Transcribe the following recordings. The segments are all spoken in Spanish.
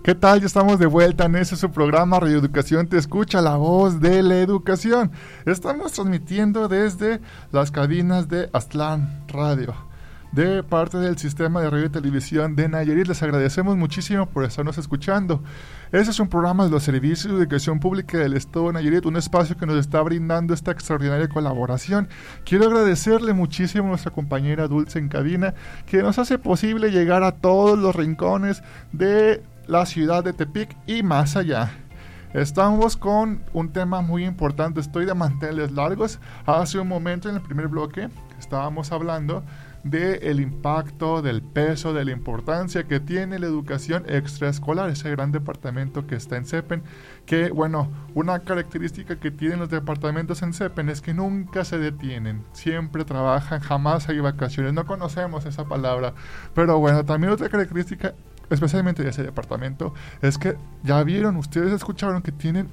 ¿Qué tal? Ya estamos de vuelta en ese su programa Radio Educación Te Escucha, la voz de la educación. Estamos transmitiendo desde las cabinas de Aztlán Radio, de parte del sistema de radio y televisión de Nayarit. Les agradecemos muchísimo por estarnos escuchando. Este es un programa de los servicios de educación pública del Estado de Nayarit, un espacio que nos está brindando esta extraordinaria colaboración. Quiero agradecerle muchísimo a nuestra compañera Dulce en cabina, que nos hace posible llegar a todos los rincones de la ciudad de Tepic y más allá. Estamos con un tema muy importante, estoy de manteles largos. Hace un momento en el primer bloque estábamos hablando del impacto, del peso, de la importancia que tiene la educación extraescolar, ese gran departamento que está en CEPEN, que bueno, una característica que tienen los departamentos en CEPEN es que nunca se detienen, siempre trabajan, jamás hay vacaciones, no conocemos esa palabra, pero bueno, también otra característica especialmente de ese departamento, es que ya vieron, ustedes escucharon que tienen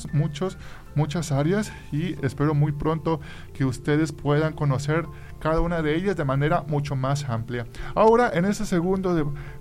muchas áreas y espero muy pronto que ustedes puedan conocer cada una de ellas de manera mucho más amplia. Ahora, en ese segundo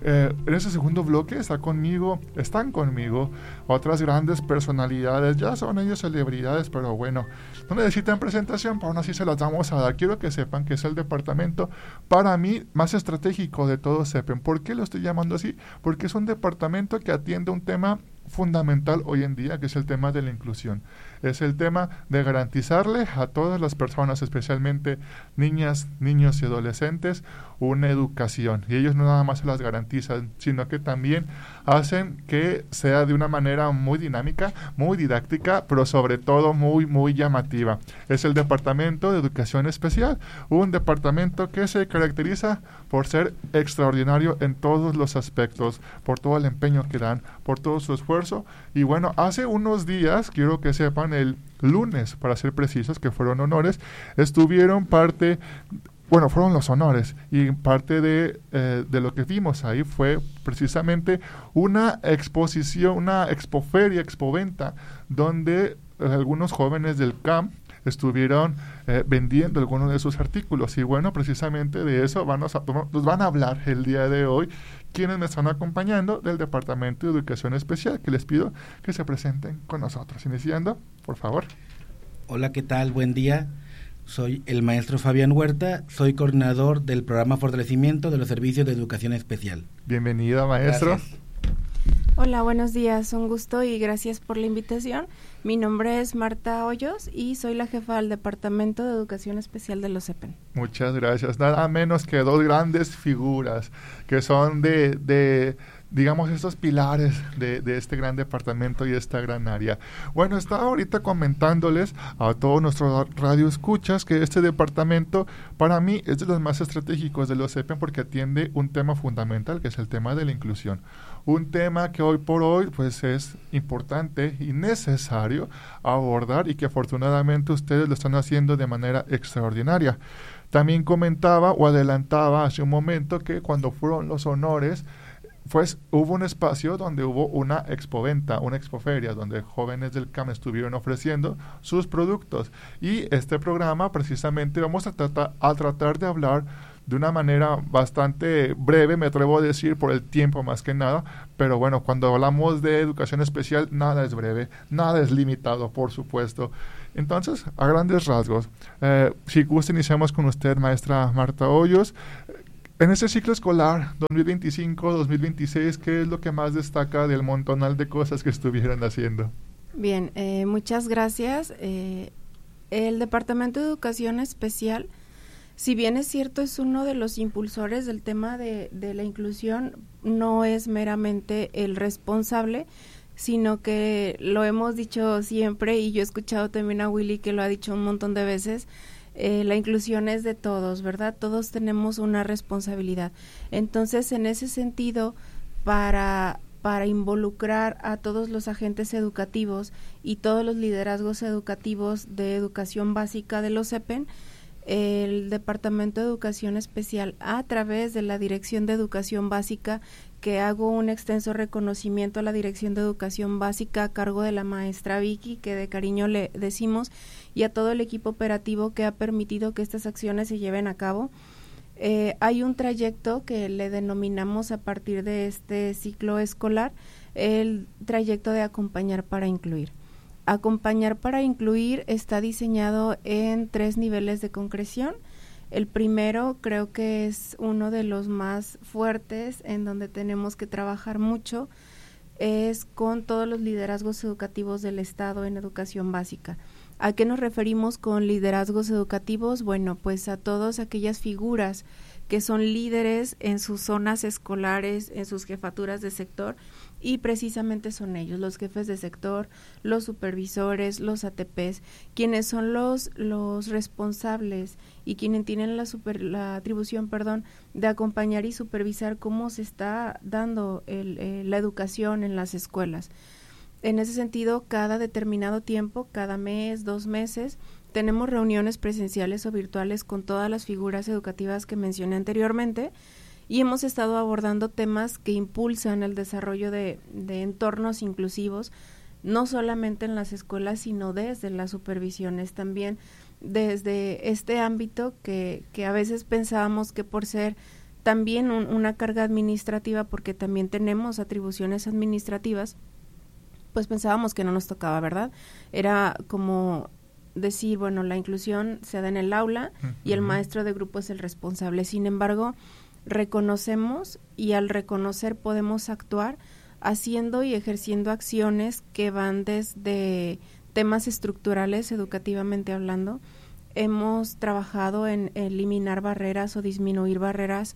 bloque están conmigo otras grandes personalidades, ya son ellos celebridades, pero bueno, no necesitan presentación, pero aún así se las vamos a dar. Quiero que sepan que es el departamento, para mí, más estratégico de todo CEPEN. ¿Por qué lo estoy llamando así? Porque es un departamento que atiende un tema fundamental hoy en día, que es el tema de la inclusión. Es el tema de garantizarle a todas las personas, especialmente niñas, niños y adolescentes, una educación. Y ellos no nada más se las garantizan, sino que también hacen que sea de una manera muy dinámica, muy didáctica, pero sobre todo muy llamativa. Es el Departamento de Educación Especial, un departamento que se caracteriza por ser extraordinario en todos los aspectos, por todo el empeño que dan, por todo su esfuerzo. Y bueno, hace unos días, quiero que sepan, el lunes, para ser precisos, que fueron honores, fueron los honores, y parte de lo que vimos ahí fue precisamente una exposición, una expoferia, expoventa, donde algunos jóvenes del CAM estuvieron vendiendo algunos de sus artículos. Y bueno, precisamente de eso nos van a hablar el día de hoy quienes me están acompañando del Departamento de Educación Especial, que les pido que se presenten con nosotros. Iniciando, por favor. Hola, ¿qué tal? Buen día. Soy el maestro Fabián Huerta, soy coordinador del programa Fortalecimiento de los Servicios de Educación Especial. Bienvenido, maestro. Gracias. Hola, buenos días, un gusto y gracias por la invitación. Mi nombre es Marta Hoyos y soy la jefa del Departamento de Educación Especial de los CEPEN. Muchas gracias. Nada menos que dos grandes figuras que son digamos, estos pilares de este gran departamento y esta gran área. Bueno, estaba ahorita comentándoles a todos nuestros radioescuchas que este departamento para mí es de los más estratégicos de los CEPEN porque atiende un tema fundamental, que es el tema de la inclusión. Un tema que hoy por hoy pues es importante y necesario abordar y que afortunadamente ustedes lo están haciendo de manera extraordinaria. También comentaba o adelantaba hace un momento que cuando fueron los honores, pues hubo un espacio donde hubo una expoventa, una expoferia, donde jóvenes del CAM estuvieron ofreciendo sus productos. Y este programa precisamente vamos a tratar de hablar de una manera bastante breve, me atrevo a decir, por el tiempo más que nada, pero bueno, cuando hablamos de educación especial, nada es breve, nada es limitado, por supuesto. Entonces, a grandes rasgos, si gusta, iniciamos con usted, maestra Marta Hoyos. En este ciclo escolar 2025-2026, ¿qué es lo que más destaca del montonal de cosas que estuvieron haciendo? Bien, muchas gracias. El Departamento de Educación Especial, si bien es cierto, es uno de los impulsores del tema de la inclusión, no es meramente el responsable, sino que lo hemos dicho siempre, y yo he escuchado también a Willy que lo ha dicho un montón de veces. La inclusión es de todos, ¿verdad? Todos tenemos una responsabilidad. Entonces, en ese sentido, para involucrar a todos los agentes educativos y todos los liderazgos educativos de educación básica de los CEPEN, el Departamento de Educación Especial, a través de la Dirección de Educación Básica, que hago un extenso reconocimiento a la Dirección de Educación Básica a cargo de la maestra Vicky, que de cariño le decimos, y a todo el equipo operativo que ha permitido que estas acciones se lleven a cabo. Hay un trayecto que le denominamos a partir de este ciclo escolar, el trayecto de acompañar para incluir. Acompañar para incluir está diseñado en 3 niveles de concreción. El primero creo que es uno de los más fuertes, en donde tenemos que trabajar mucho, es con todos los liderazgos educativos del Estado en educación básica. ¿A qué nos referimos con liderazgos educativos? Bueno, pues a todas aquellas figuras que son líderes en sus zonas escolares, en sus jefaturas de sector, y precisamente son ellos, los jefes de sector, los supervisores, los ATPs, quienes son los responsables y quienes tienen la atribución, de acompañar y supervisar cómo se está dando la educación en las escuelas. En ese sentido, cada determinado tiempo, cada mes, 2 meses, tenemos reuniones presenciales o virtuales con todas las figuras educativas que mencioné anteriormente, y hemos estado abordando temas que impulsan el desarrollo de entornos inclusivos, no solamente en las escuelas, sino desde las supervisiones, también desde este ámbito que a veces pensábamos que por ser también una carga administrativa, porque también tenemos atribuciones administrativas, pues pensábamos que no nos tocaba, ¿verdad? Era como decir, bueno, la inclusión se da en el aula y el maestro de grupo es el responsable. Sin embargo, reconocemos, y al reconocer podemos actuar haciendo y ejerciendo acciones que van desde temas estructurales, educativamente hablando. Hemos trabajado en eliminar barreras o disminuir barreras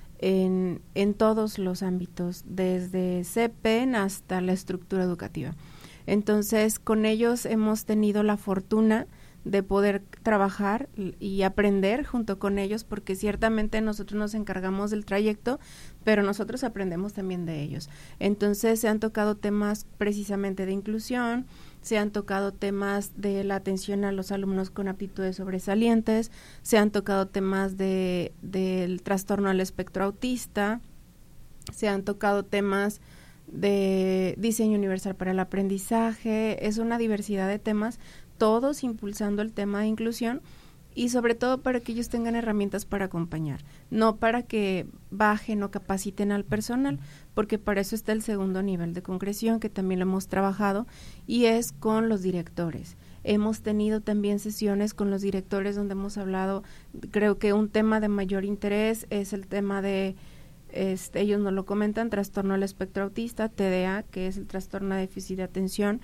en todos los ámbitos, desde CEPEN hasta la estructura educativa. Entonces, con ellos hemos tenido la fortuna de poder trabajar y aprender junto con ellos, porque ciertamente nosotros nos encargamos del trayecto, pero nosotros aprendemos también de ellos. Entonces, se han tocado temas precisamente de inclusión, se han tocado temas de la atención a los alumnos con aptitudes sobresalientes, se han tocado temas del trastorno al espectro autista, se han tocado temas de diseño universal para el aprendizaje. Es una diversidad de temas, todos impulsando el tema de inclusión, y sobre todo para que ellos tengan herramientas para acompañar, no para que bajen o capaciten al personal, porque para eso está el segundo nivel de concreción, que también lo hemos trabajado, y es con los directores. Hemos tenido también sesiones con los directores donde hemos hablado, creo que un tema de mayor interés es el tema de, ellos nos lo comentan, trastorno al espectro autista, TDA, que es el trastorno de déficit de atención,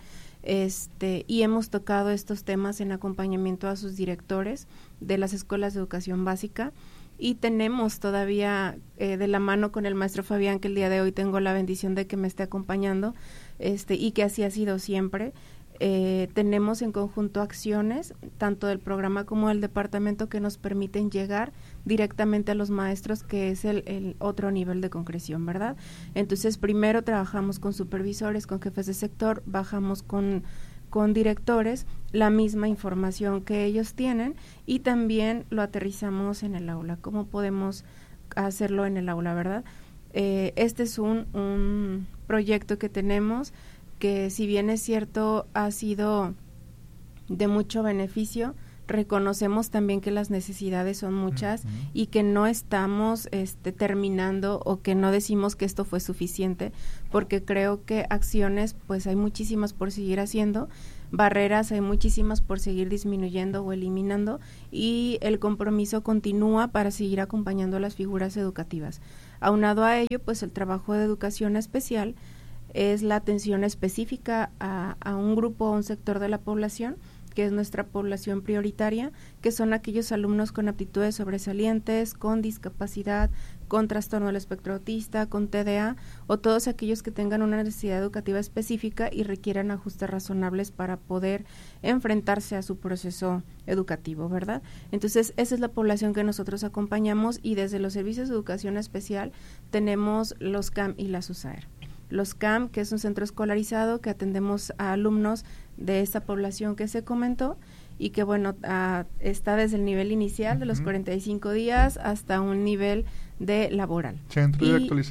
y hemos tocado estos temas en acompañamiento a sus directores de las escuelas de educación básica, y tenemos todavía de la mano con el maestro Fabián, que el día de hoy tengo la bendición de que me esté acompañando, y que así ha sido siempre. Tenemos en conjunto acciones, tanto del programa como del departamento, que nos permiten llegar directamente a los maestros, que es el otro nivel de concreción, ¿verdad? Entonces, primero trabajamos con supervisores, con jefes de sector, bajamos con directores la misma información que ellos tienen, y también lo aterrizamos en el aula. ¿Cómo podemos hacerlo en el aula, verdad? Este es un proyecto que tenemos, que si bien es cierto ha sido de mucho beneficio, reconocemos también que las necesidades son muchas y que no estamos terminando, o que no decimos que esto fue suficiente, porque creo que acciones pues hay muchísimas por seguir haciendo, barreras hay muchísimas por seguir disminuyendo o eliminando, y el compromiso continúa para seguir acompañando a las figuras educativas. Aunado a ello, pues el trabajo de educación especial es la atención específica a un grupo o un sector de la población, que es nuestra población prioritaria, que son aquellos alumnos con aptitudes sobresalientes, con discapacidad, con trastorno del espectro autista, con TDA, o todos aquellos que tengan una necesidad educativa específica y requieran ajustes razonables para poder enfrentarse a su proceso educativo, ¿verdad? Entonces, esa es la población que nosotros acompañamos, y desde los servicios de educación especial tenemos los CAM y las USAER. Los CAM, que es un centro escolarizado que atendemos a alumnos de esta población que se comentó, y que bueno, está desde el nivel inicial de los 45 días hasta un nivel de laboral. Centro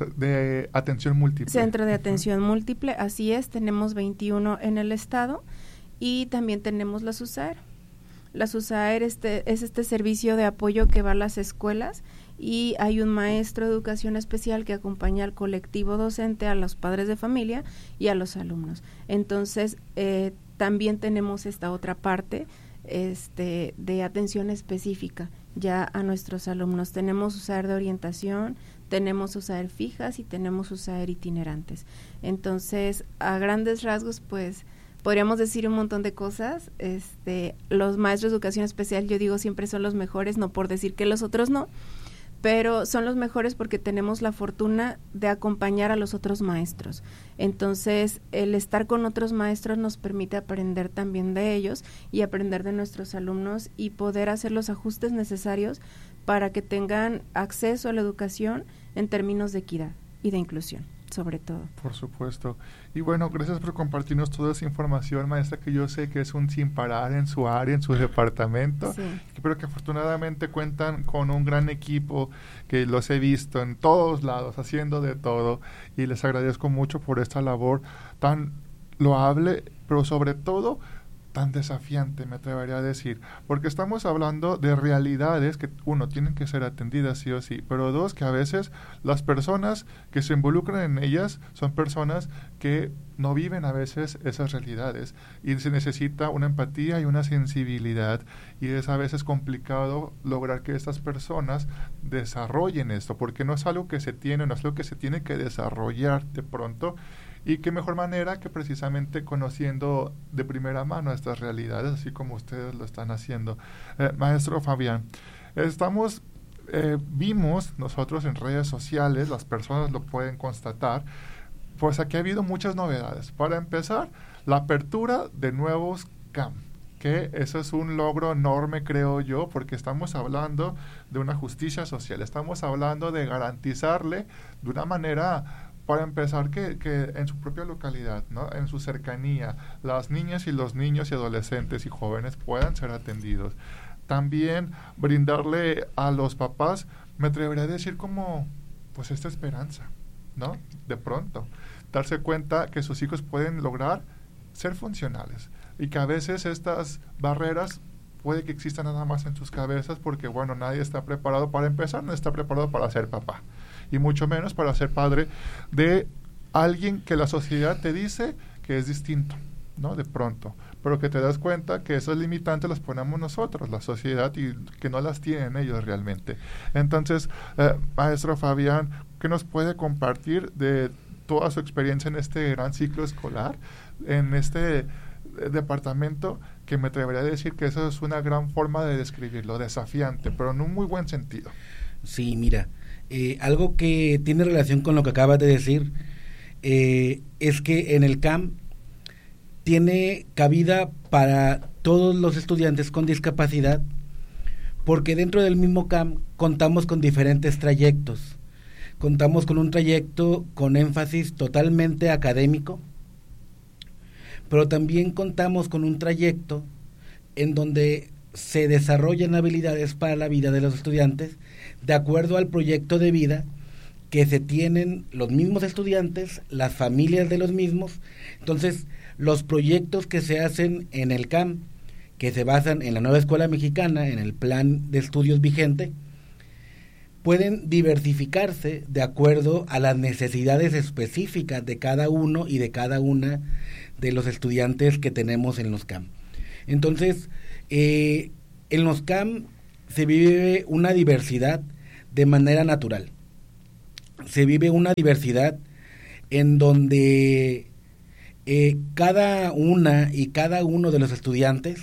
de atención múltiple. Centro de atención múltiple, así es, tenemos 21 en el estado, y también tenemos las USAER. Las USAER es este servicio de apoyo que va a las escuelas y hay un maestro de educación especial que acompaña al colectivo docente, a los padres de familia y a los alumnos. Entonces, también tenemos esta otra parte de atención específica ya a nuestros alumnos. Tenemos USAER de orientación, tenemos USAER fijas y tenemos USAER itinerantes. Entonces, a grandes rasgos, pues, podríamos decir un montón de cosas. Los maestros de educación especial, yo digo, siempre son los mejores, no por decir que los otros no, pero son los mejores porque tenemos la fortuna de acompañar a los otros maestros. Entonces, el estar con otros maestros nos permite aprender también de ellos y aprender de nuestros alumnos y poder hacer los ajustes necesarios para que tengan acceso a la educación en términos de equidad y de inclusión, sobre todo. Por supuesto. Y bueno, gracias por compartirnos toda esa información, maestra, que yo sé que es un sin parar en su área, en su departamento, sí. Pero que afortunadamente cuentan con un gran equipo que los he visto en todos lados, haciendo de todo, y les agradezco mucho por esta labor tan loable, pero sobre todo tan desafiante, me atrevería a decir, porque estamos hablando de realidades que, uno, tienen que ser atendidas sí o sí, pero dos, que a veces las personas que se involucran en ellas son personas que no viven a veces esas realidades y se necesita una empatía y una sensibilidad, y es a veces complicado lograr que estas personas desarrollen esto, porque no es algo que se tiene, no es algo que se tiene que desarrollar de pronto. Y qué mejor manera que precisamente conociendo de primera mano estas realidades, así como ustedes lo están haciendo. Maestro Fabián, vimos nosotros en redes sociales, las personas lo pueden constatar, pues aquí ha habido muchas novedades. Para empezar, la apertura de nuevos CAM, que eso es un logro enorme, creo yo, porque estamos hablando de una justicia social, estamos hablando de garantizarle de una manera, para empezar, que en su propia localidad, ¿no?, en su cercanía, las niñas y los niños y adolescentes y jóvenes puedan ser atendidos. También brindarle a los papás, me atrevería a decir, como pues esta esperanza, ¿no?, de pronto, darse cuenta que sus hijos pueden lograr ser funcionales y que a veces estas barreras puede que existan nada más en sus cabezas porque, bueno, nadie está preparado para empezar, no está preparado para ser papá y mucho menos para ser padre de alguien que la sociedad te dice que es distinto, ¿no?, de pronto, pero que te das cuenta que esos limitantes los ponemos nosotros, la sociedad, y que no las tienen ellos realmente. Entonces, maestro Fabián, ¿qué nos puede compartir de toda su experiencia en este gran ciclo escolar, en este departamento, que me atrevería a decir que eso es una gran forma de describirlo, desafiante, pero en un muy buen sentido? Sí, mira, algo que tiene relación con lo que acabas de decir, es que en el CAM tiene cabida para todos los estudiantes con discapacidad, porque dentro del mismo CAM contamos con diferentes trayectos. Contamos con un trayecto con énfasis totalmente académico, pero también contamos con un trayecto en donde se desarrollan habilidades para la vida de los estudiantes de acuerdo al proyecto de vida que se tienen los mismos estudiantes, las familias de los mismos. Entonces, los proyectos que se hacen en el CAM, que se basan en la nueva escuela mexicana, en el plan de estudios vigente, pueden diversificarse de acuerdo a las necesidades específicas de cada uno y de cada una de los estudiantes que tenemos en los CAM. Entonces, en los CAM se vive una diversidad de manera natural. Se vive una diversidad en donde cada una y cada uno de los estudiantes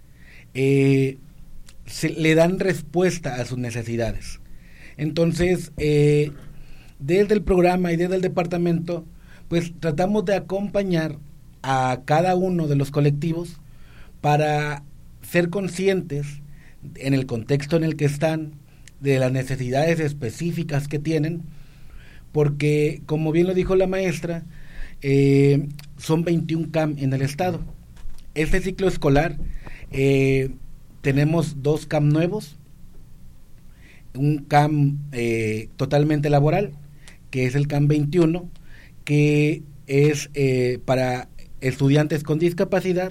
le dan respuesta a sus necesidades. Entonces, desde el programa y desde el departamento, pues tratamos de acompañar a cada uno de los colectivos para ser conscientes en el contexto en el que están, de las necesidades específicas que tienen, porque, como bien lo dijo la maestra, son 21 CAM en el estado. Este ciclo escolar tenemos 2 CAM nuevos, un CAM totalmente laboral, que es el CAM 21, que es para estudiantes con discapacidad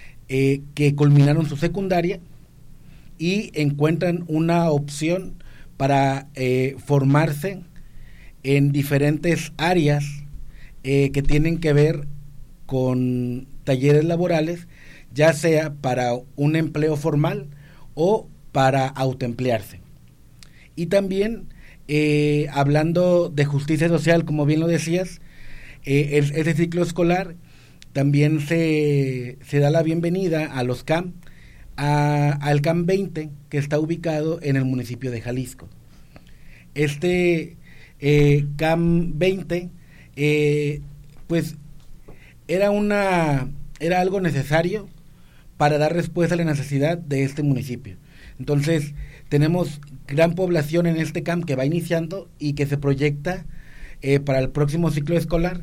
que culminaron su secundaria y encuentran una opción para formarse en diferentes áreas que tienen que ver con talleres laborales, ya sea para un empleo formal o para autoemplearse. Y también, hablando de justicia social, como bien lo decías, ese ciclo escolar también se da la bienvenida a los CAM, al CAM 20, que está ubicado en el municipio de Jalisco. Este CAM 20, pues era algo necesario para dar respuesta a la necesidad de este municipio. Entonces, tenemos gran población en este CAM que va iniciando y que se proyecta para el próximo ciclo escolar,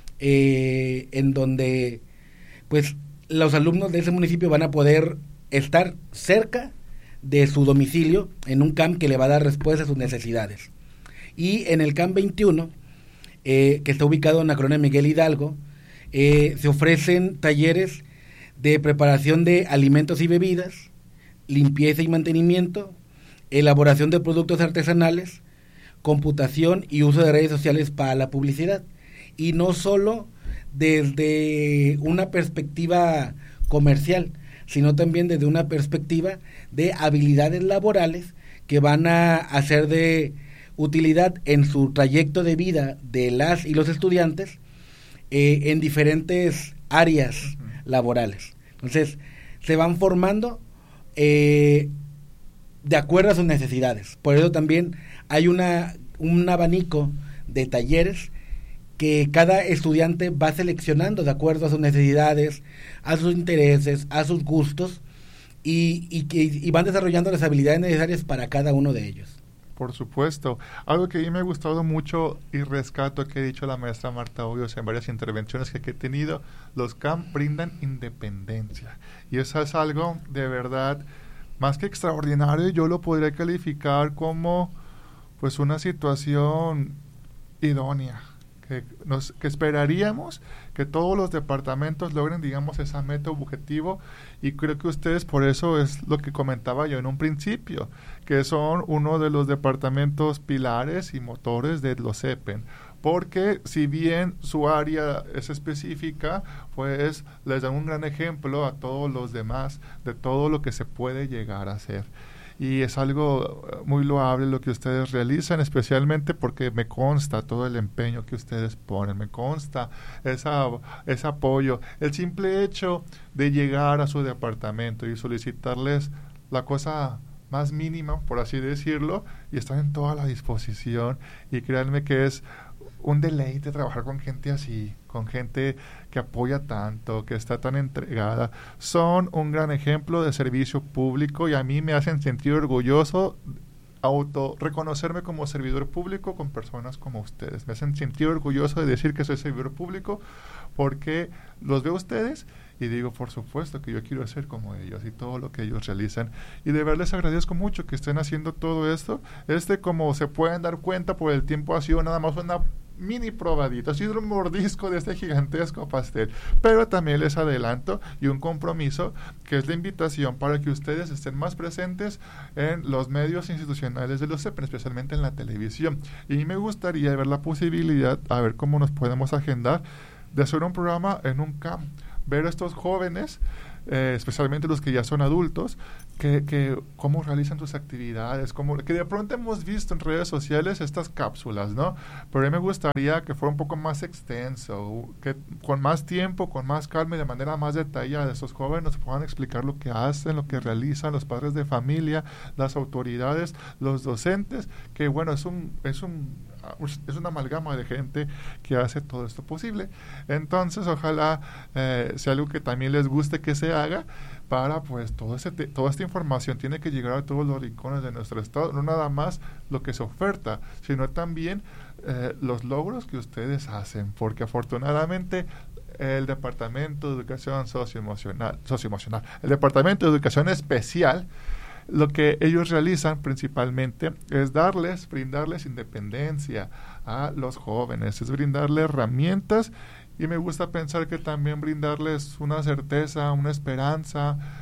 en donde pues los alumnos de ese municipio van a poder estar cerca de su domicilio en un CAM que le va a dar respuesta a sus necesidades. Y en el CAM 21, que está ubicado en la colonia Miguel Hidalgo, se ofrecen talleres de preparación de alimentos y bebidas, limpieza y mantenimiento, elaboración de productos artesanales, computación y uso de redes sociales para la publicidad. Y no solo desde una perspectiva comercial, sino también desde una perspectiva de habilidades laborales que van a hacer de utilidad en su trayecto de vida de las y los estudiantes en diferentes áreas laborales. Entonces, se van formando de acuerdo a sus necesidades. Por eso también hay un abanico de talleres que cada estudiante va seleccionando de acuerdo a sus necesidades, a sus intereses, a sus gustos, y van desarrollando las habilidades necesarias para cada uno de ellos. Por supuesto. Algo que a mí me ha gustado mucho y rescato que ha dicho la maestra Marta Hoyos en varias intervenciones que he tenido, los CAM brindan independencia. Y eso es algo de verdad más que extraordinario. Yo lo podría calificar como pues una situación idónea. Que esperaríamos que todos los departamentos logren, digamos, esa meta objetivo, y creo que ustedes, por eso es lo que comentaba yo en un principio, que son uno de los departamentos pilares y motores de los CEPEN, porque si bien su área es específica, pues les dan un gran ejemplo a todos los demás de todo lo que se puede llegar a hacer. Y es algo muy loable lo que ustedes realizan, especialmente porque me consta todo el empeño que ustedes ponen, me consta ese apoyo. El simple hecho de llegar a su departamento y solicitarles la cosa más mínima, por así decirlo, y están en toda la disposición, y créanme que es un deleite trabajar con gente así, con gente que apoya tanto, que está tan entregada. Son un gran ejemplo de servicio público y a mí me hacen sentir orgulloso reconocerme como servidor público con personas como ustedes. Me hacen sentir orgulloso de decir que soy servidor público porque los veo a ustedes y digo, por supuesto que yo quiero ser como ellos y todo lo que ellos realizan. Y de verdad les agradezco mucho que estén haciendo todo esto. Como se pueden dar cuenta por el tiempo, ha sido nada más una mini probadita, ha sido un mordisco de este gigantesco pastel, pero también les adelanto y un compromiso que es la invitación para que ustedes estén más presentes en los medios institucionales de los CEPEN, especialmente en la televisión, y me gustaría ver la posibilidad, a ver cómo nos podemos agendar, de hacer un programa en un CAM, ver a estos jóvenes, especialmente los que ya son adultos, que cómo realizan sus actividades, que de pronto hemos visto en redes sociales estas cápsulas, ¿no? Pero a mí me gustaría que fuera un poco más extenso, que con más tiempo, con más calma y de manera más detallada estos jóvenes nos puedan explicar lo que hacen, lo que realizan los padres de familia, las autoridades, los docentes, que bueno, es una amalgama de gente que hace todo esto posible. Entonces, ojalá sea algo que también les guste que se haga, para pues toda esta información tiene que llegar a todos los rincones de nuestro estado, no nada más lo que se oferta, sino también los logros que ustedes hacen, porque afortunadamente el Departamento de Educación Socioemocional, el Departamento de Educación Especial, lo que ellos realizan principalmente es brindarles independencia a los jóvenes, es brindarles herramientas, y me gusta pensar que también brindarles una certeza, una esperanza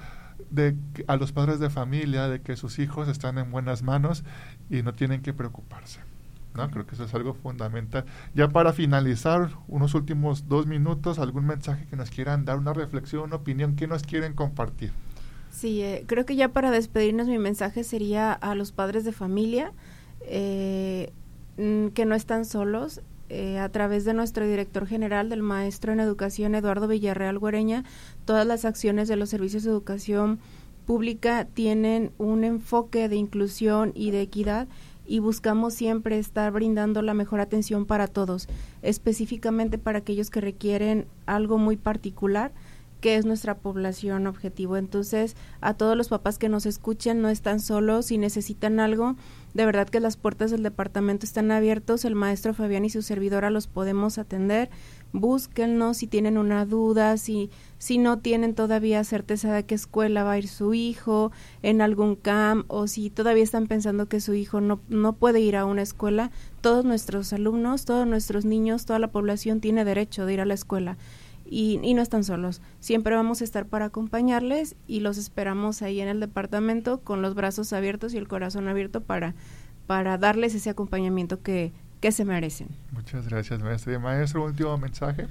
a los padres de familia de que sus hijos están en buenas manos y no tienen que preocuparse, ¿no? Creo que eso es algo fundamental. Ya para finalizar, unos últimos 2 minutos, algún mensaje que nos quieran dar, una reflexión, una opinión que nos quieren compartir. Sí, creo que ya para despedirnos mi mensaje sería a los padres de familia que no están solos. A través de nuestro director general, del maestro en educación Eduardo Villarreal Güereña, todas las acciones de los servicios de educación pública tienen un enfoque de inclusión y de equidad, y buscamos siempre estar brindando la mejor atención para todos, específicamente para aquellos que requieren algo muy particular, que es nuestra población objetivo. Entonces, a todos los papás que nos escuchen, no están solos, si necesitan algo, de verdad que las puertas del departamento están abiertos, el maestro Fabián y su servidora los podemos atender, búsquennos si tienen una duda, si no tienen todavía certeza de qué escuela va a ir su hijo, en algún camp, o si todavía están pensando que su hijo no puede ir a una escuela. Todos nuestros alumnos, todos nuestros niños, toda la población tiene derecho de ir a la escuela. Y no están solos, siempre vamos a estar para acompañarles y los esperamos ahí en el departamento con los brazos abiertos y el corazón abierto para darles ese acompañamiento que se merecen. Muchas gracias, maestro. Maestro, último mensaje.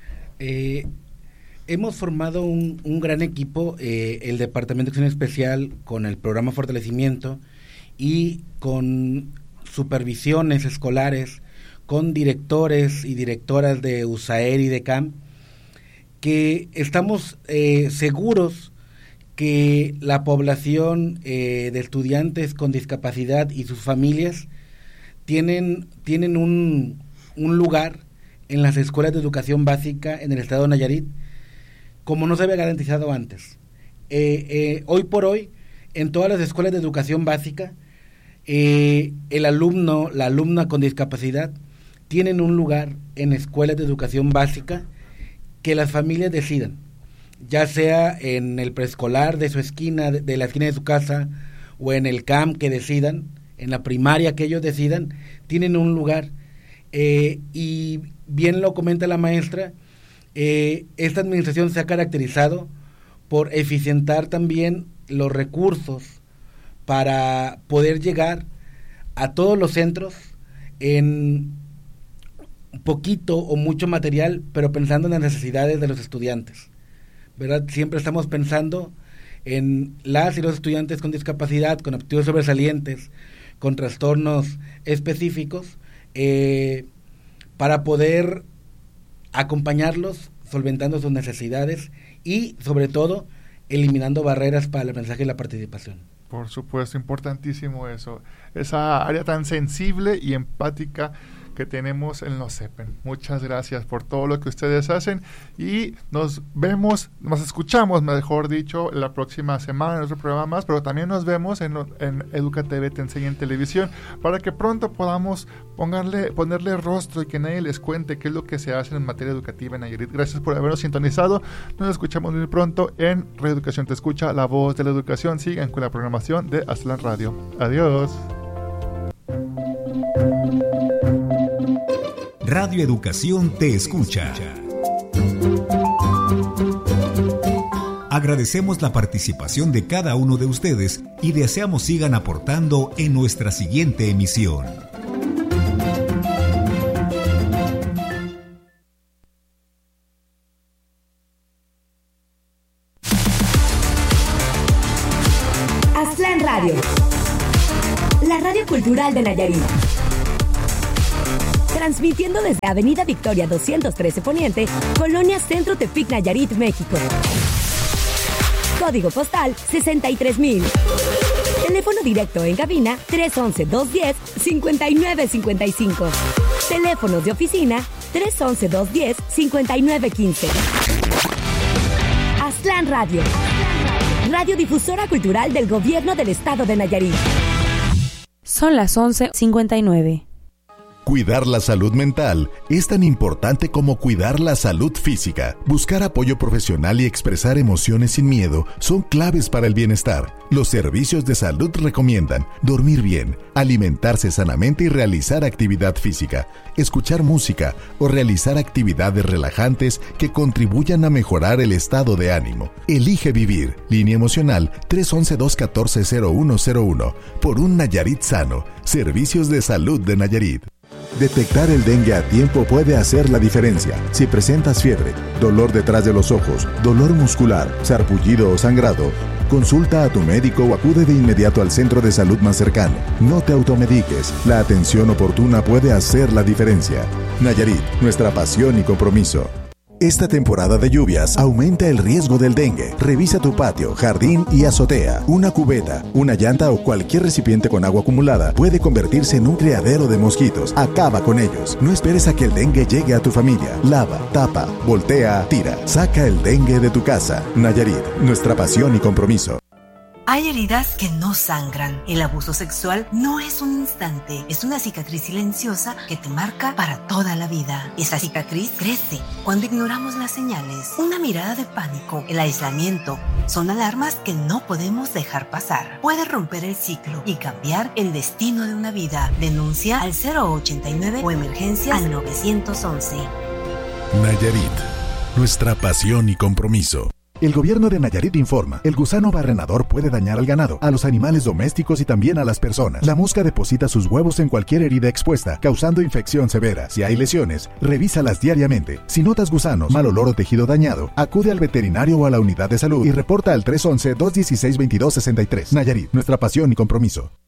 Hemos formado un gran equipo, el Departamento de Acción Especial con el programa Fortalecimiento y con supervisiones escolares, con directores y directoras de USAER y de CAM, que estamos seguros que la población de estudiantes con discapacidad y sus familias tienen un lugar en las escuelas de educación básica en el estado de Nayarit, como no se había garantizado antes. Hoy por hoy, en todas las escuelas de educación básica, el alumno, la alumna con discapacidad, tienen un lugar en escuelas de educación básica que las familias decidan, ya sea en el preescolar de su esquina, de la esquina de su casa, o en el camp que decidan, en la primaria que ellos decidan, tienen un lugar. Y bien lo comenta la maestra, esta administración se ha caracterizado por eficientar también los recursos para poder llegar a todos los centros en poquito o mucho material, pero pensando en las necesidades de los estudiantes, ¿verdad? Siempre estamos pensando en las y los estudiantes con discapacidad, con aptitudes sobresalientes, con trastornos específicos, para poder acompañarlos, solventando sus necesidades y, sobre todo, eliminando barreras para el aprendizaje y la participación. Por supuesto, importantísimo eso, esa área tan sensible y empática que tenemos en los CEPEN. Muchas gracias por todo lo que ustedes hacen y nos escuchamos, mejor dicho, la próxima semana en otro programa más, pero también nos vemos en EducaTV Te Enseña en Televisión, para que pronto podamos ponerle rostro y que nadie les cuente qué es lo que se hace en materia educativa en Nayarit. Gracias por habernos sintonizado. Nos escuchamos muy pronto en Reeducación Te Escucha, la voz de la educación. Sigan con la programación de Aztlán Radio. Adiós. Radio Educación Te Escucha. Agradecemos la participación de cada uno de ustedes y deseamos sigan aportando en nuestra siguiente emisión. Aztlán Radio, la radio cultural de Nayarit. Transmitiendo desde Avenida Victoria 213 Poniente, Colonia Centro Tepic, Nayarit, México. Código postal 63,000. Teléfono directo en cabina 311-210-5955. Teléfonos de oficina 311-210-5915. Aztlán Radio. Radiodifusora cultural del Gobierno del Estado de Nayarit. Son las 11:59. Cuidar la salud mental es tan importante como cuidar la salud física. Buscar apoyo profesional y expresar emociones sin miedo son claves para el bienestar. Los servicios de salud recomiendan dormir bien, alimentarse sanamente y realizar actividad física, escuchar música o realizar actividades relajantes que contribuyan a mejorar el estado de ánimo. Elige vivir. Línea emocional 311-214-0101. Por un Nayarit sano. Servicios de salud de Nayarit. Detectar el dengue a tiempo puede hacer la diferencia. Si presentas fiebre, dolor detrás de los ojos, dolor muscular, sarpullido o sangrado, consulta a tu médico o acude de inmediato al centro de salud más cercano. No te automediques. La atención oportuna puede hacer la diferencia. Nayarit, nuestra pasión y compromiso. Esta temporada de lluvias aumenta el riesgo del dengue. Revisa tu patio, jardín y azotea. Una cubeta, una llanta o cualquier recipiente con agua acumulada puede convertirse en un criadero de mosquitos. Acaba con ellos. No esperes a que el dengue llegue a tu familia. Lava, tapa, voltea, tira. Saca el dengue de tu casa. Nayarit, nuestra pasión y compromiso. Hay heridas que no sangran. El abuso sexual no es un instante, es una cicatriz silenciosa que te marca para toda la vida. Esa cicatriz crece cuando ignoramos las señales. Una mirada de pánico, el aislamiento, son alarmas que no podemos dejar pasar. Puede romper el ciclo y cambiar el destino de una vida. Denuncia al 089 o emergencias al 911. Nayarit, nuestra pasión y compromiso. El gobierno de Nayarit informa, el gusano barrenador puede dañar al ganado, a los animales domésticos y también a las personas. La mosca deposita sus huevos en cualquier herida expuesta, causando infección severa. Si hay lesiones, revísalas diariamente. Si notas gusanos, mal olor o tejido dañado, acude al veterinario o a la unidad de salud y reporta al 311-216-2263. Nayarit, nuestra pasión y compromiso.